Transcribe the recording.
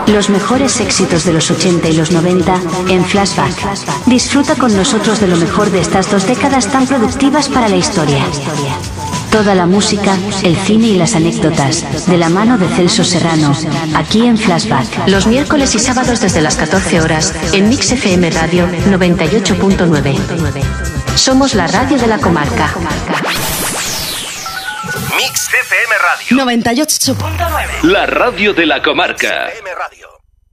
Los mejores éxitos de los 80 y los 90 en Flashback. Disfruta con nosotros de lo mejor de estas 2 décadas tan productivas para la historia. Toda la música, el cine y las anécdotas, de la mano de Celso Serrano, aquí en Flashback. Los miércoles y sábados desde las 14 horas, en Mix FM Radio 98.9. Somos la radio de la comarca. Mix FM Radio 98.9. La radio de la comarca. FM Radio.